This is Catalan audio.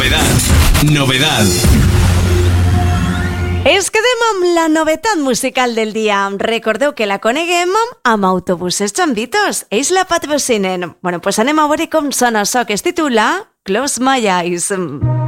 Novedad. Es quedem amb la novetat musical del dia. Recordeu que la coneguem amb Autobuses Chambitos. Ells la patrocinen. Bueno, pues anem a veure com sona això que es titula Close My Eyes.